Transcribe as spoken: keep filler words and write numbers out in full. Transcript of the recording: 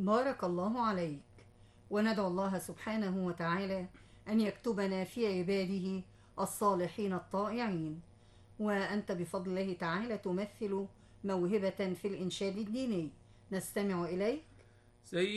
بارك الله عليك. وندعو الله سبحانه وتعالى أن يكتبنا في عباده الصالحين الطائعين. وأنت بفضل الله تعالى تمثل موهبة في الإنشاد الديني، نستمع إليك. سيد